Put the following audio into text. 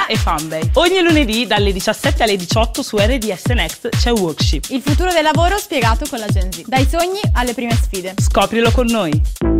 e Fanbay. Ogni lunedì dalle 17 alle 18 su RDS Next c'è Workship. Il futuro del lavoro spiegato con la Gen Z. Dai sogni alle prime sfide. Scoprilo con noi.